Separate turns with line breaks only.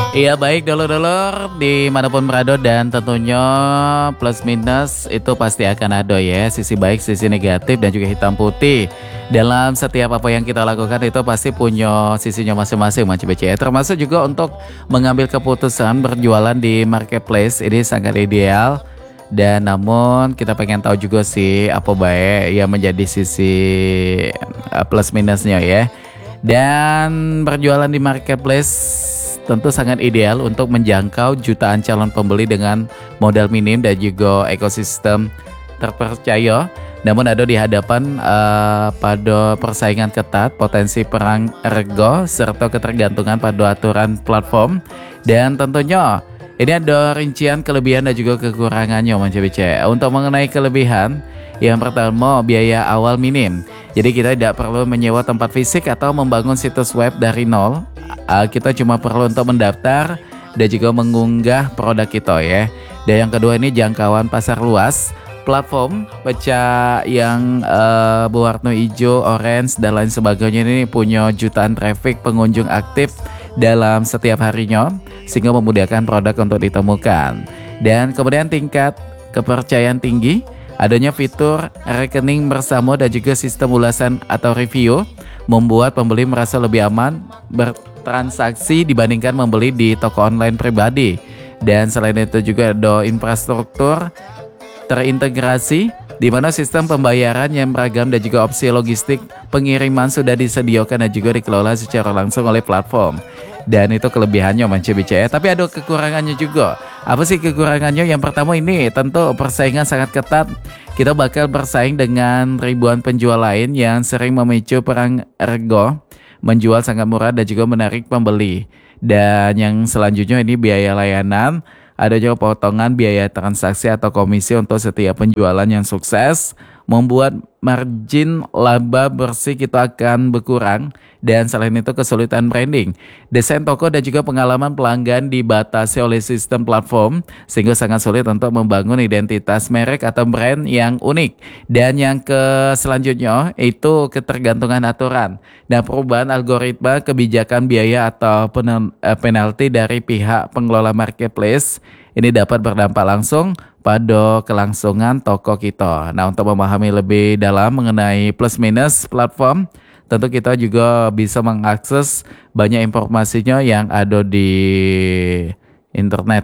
Iya baik dulur-dulur dimanapun berada dan tentunya plus minus itu pasti akan ada ya sisi baik, sisi negatif dan juga hitam putih. Dalam setiap apa yang kita lakukan itu pasti punya sisinya masing-masing Mas BC. Termasuk juga untuk mengambil keputusan berjualan di marketplace ini sangat ideal. Dan namun kita pengen tahu juga sih apa baik yang menjadi sisi plus minusnya ya. Dan berjualan di marketplace tentu sangat ideal untuk menjangkau jutaan calon pembeli dengan modal minim dan juga ekosistem terpercaya. Namun ada di hadapan pada persaingan ketat, potensi perang ergo, serta ketergantungan pada aturan platform. Dan tentunya ini ada rincian kelebihan dan juga kekurangannya Mas BC. Untuk mengenai kelebihan, yang pertama biaya awal minim. Jadi kita tidak perlu menyewa tempat fisik atau membangun situs web dari nol. Kita cuma perlu untuk mendaftar dan juga mengunggah produk kita ya. Dan yang kedua ini jangkauan pasar luas. Platform pecah yang berwarna hijau, orange dan lain sebagainya ini punya jutaan traffic pengunjung aktif dalam setiap harinya sehingga memudahkan produk untuk ditemukan. Dan kemudian tingkat kepercayaan tinggi, adanya fitur rekening bersama dan juga sistem ulasan atau review membuat pembeli merasa lebih aman bertransaksi dibandingkan membeli di toko online pribadi. Dan selain itu juga ada infrastruktur terintegrasi di mana sistem pembayaran yang beragam dan juga opsi logistik pengiriman sudah disediakan dan juga dikelola secara langsung oleh platform. Dan itu kelebihannya Mas BC. Tapi ada kekurangannya juga. Apa sih kekurangannya? Yang pertama ini tentu persaingan sangat ketat. Kita bakal bersaing dengan ribuan penjual lain yang sering memicu perang ergo, menjual sangat murah dan juga menarik pembeli. Dan yang selanjutnya ini biaya layanan. Ada juga potongan biaya transaksi atau komisi untuk setiap penjualan yang sukses, membuat margin laba bersih kita akan berkurang. Dan selain itu kesulitan branding, desain toko dan juga pengalaman pelanggan dibatasi oleh sistem platform sehingga sangat sulit untuk membangun identitas merek atau brand yang unik. Dan yang selanjutnya itu ketergantungan aturan dan perubahan algoritma, kebijakan biaya atau penalti dari pihak pengelola marketplace ini dapat berdampak langsung pada kelangsungan toko kita. Nah, untuk memahami lebih dalam mengenai plus minus platform, tentu kita juga bisa mengakses banyak informasinya yang ada di internet